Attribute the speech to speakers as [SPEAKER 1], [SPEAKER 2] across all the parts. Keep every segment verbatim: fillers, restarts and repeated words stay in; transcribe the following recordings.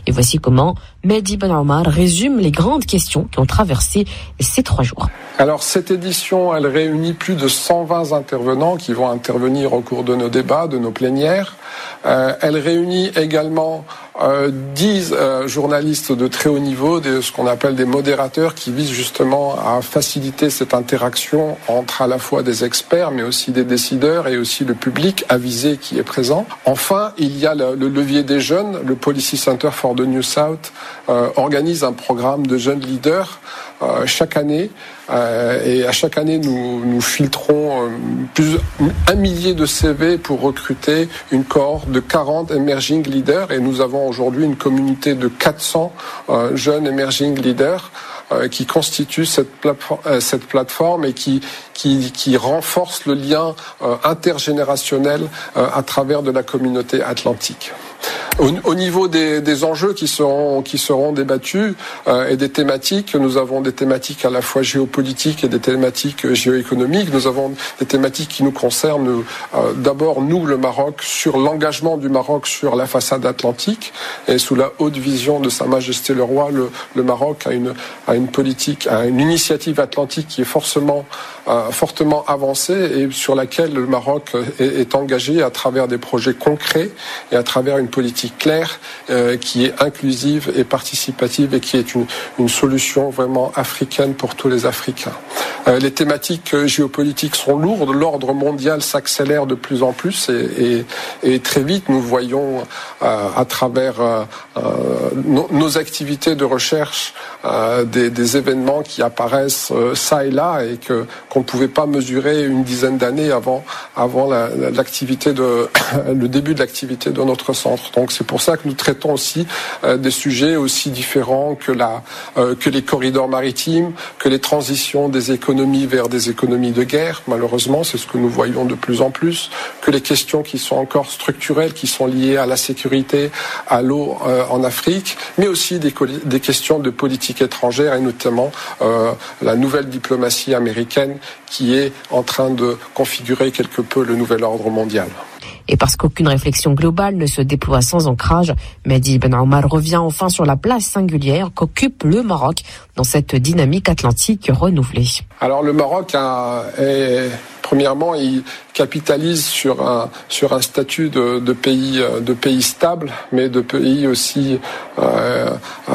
[SPEAKER 1] Et voici comment Mehdi Ben Omar résume les grandes questions qui ont traversé ces trois jours.
[SPEAKER 2] Alors cette édition, elle réunit plus de cent vingt intervenants qui vont intervenir au cours de nos débats, de nos plénières. Euh, elle réunit également euh, dix euh, journalistes de très haut niveau, de ce qu'on appelle des modérateurs, qui visent justement à faciliter cette interaction entre à la fois des experts, mais aussi des décideurs et aussi le public avisé qui est présent. Enfin, il y a le, le levier des jeunes. Le Policy Center for the New South euh, organise un programme de jeunes leaders euh, chaque année. Euh, et à chaque année, nous, nous filtrons euh, plus un millier de C V pour recruter une cohorte de quarante emerging leaders. Et nous avons aujourd'hui une communauté de quatre cents euh, jeunes emerging leaders euh, qui constituent cette, plateforme, euh, cette plateforme et qui, qui, qui renforce le lien euh, intergénérationnel euh, à travers de la communauté atlantique. Au, au niveau des, des enjeux qui seront, qui seront débattus euh, et des thématiques, nous avons des thématiques à la fois géopolitiques et des thématiques géoéconomiques. Nous avons des thématiques qui nous concernent euh, d'abord, nous, le Maroc, sur l'engagement du Maroc sur la façade atlantique. Et sous la haute vision de Sa Majesté le Roi, le, le Maroc a une, a une politique, a une initiative atlantique qui est forcément, euh, fortement avancée et sur laquelle le Maroc est, est engagé à travers des projets concrets et à travers une politique claire euh, qui est inclusive et participative et qui est une, une solution vraiment africaine pour tous les Africains. Euh, les thématiques géopolitiques sont lourdes, l'ordre mondial s'accélère de plus en plus et, et, et très vite nous voyons euh, à travers euh, euh, nos, nos activités de recherche euh, des, des événements qui apparaissent euh, ça et là et que qu'on ne pouvait pas mesurer une dizaine d'années avant avant la, l'activité de le début de l'activité de notre centre. Donc c'est pour ça que nous traitons aussi euh, des sujets aussi différents que la euh, que les corridors maritimes, que les transitions des économies vers des économies de guerre. Malheureusement, c'est ce que nous voyons de plus en plus, que les questions qui sont encore structurelles, qui sont liées à la sécurité, à l'eau euh, en Afrique, mais aussi des, des questions de politique étrangère et notamment euh, la nouvelle diplomatie américaine qui est en train de configurer quelque peu le nouvel ordre mondial.
[SPEAKER 1] Et parce qu'aucune réflexion globale ne se déploie sans ancrage, Mehdi Ben Omar revient enfin sur la place singulière qu'occupe le Maroc dans cette dynamique atlantique renouvelée.
[SPEAKER 2] Alors le Maroc a, est, premièrement, il capitalise sur un sur un statut de, de pays de pays stable, mais de pays aussi euh, euh,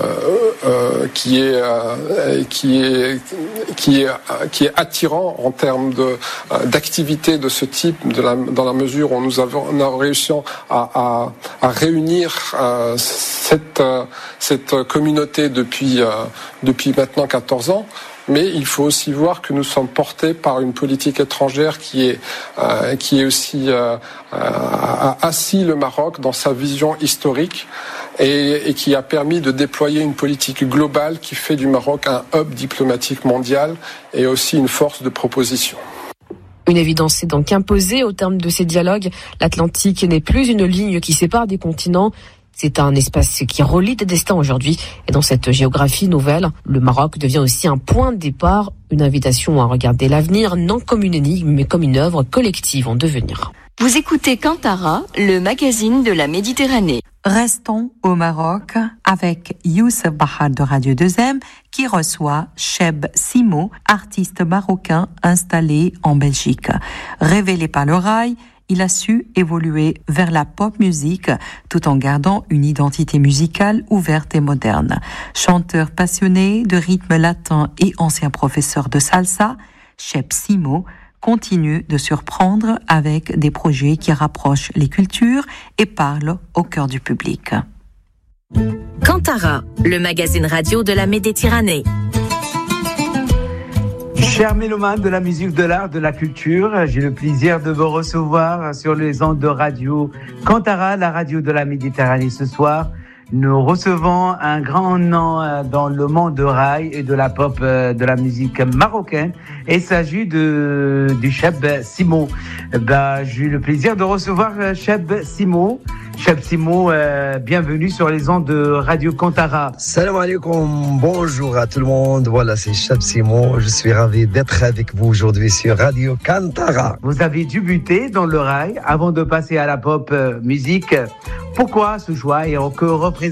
[SPEAKER 2] euh, qui est euh, qui est qui est qui est attirant en termes de d'activité de ce type, de la, dans la mesure où nous avons on a réussi à, à, à réunir euh, cette euh, cette communauté depuis euh, depuis maintenant quatorze ans. Mais il faut aussi voir que nous sommes portés par une politique étrangère qui est euh, qui est aussi euh, a assis le Maroc dans sa vision historique et, et qui a permis de déployer une politique globale qui fait du Maroc un hub diplomatique mondial et aussi une force de proposition.
[SPEAKER 1] Une évidence s'est donc imposée au terme de ces dialogues. L'Atlantique n'est plus une ligne qui sépare des continents. C'est un espace qui relie des destins aujourd'hui. Et dans cette géographie nouvelle, le Maroc devient aussi un point de départ, une invitation à regarder l'avenir non comme une énigme, mais comme une œuvre collective en devenir.
[SPEAKER 3] Vous écoutez Kantara, le magazine de la Méditerranée.
[SPEAKER 4] Restons au Maroc avec Youssef Bahar de Radio deux M qui reçoit Cheb Simo, artiste marocain installé en Belgique. Révélé par le rail, il a su évoluer vers la pop music tout en gardant une identité musicale ouverte et moderne. Chanteur passionné de rythme latin et ancien professeur de salsa, Cheb Simo continue de surprendre avec des projets qui rapprochent les cultures et parlent au cœur du public.
[SPEAKER 3] Kantara, le magazine radio de la Méditerranée.
[SPEAKER 5] Chers mélomanes de la musique, de l'art, de la culture, j'ai le plaisir de vous recevoir sur les ondes de radio Kantara, la radio de la Méditerranée. Ce soir, nous recevons un grand nom dans le monde de rail et de la pop de la musique marocaine. Et il s'agit de, du Cheb Simo. Ben, j'ai eu le plaisir de recevoir Cheb Simo. Cheb Simo, euh, bienvenue sur les ondes de Radio Kantara.
[SPEAKER 6] Salam alaikum, bonjour à tout le monde. Voilà, c'est Cheb Simo. Je suis ravi d'être avec vous aujourd'hui sur Radio Kantara.
[SPEAKER 5] Vous avez débuté dans le rail avant de passer à la pop euh, musique. Pourquoi ce choix et que représente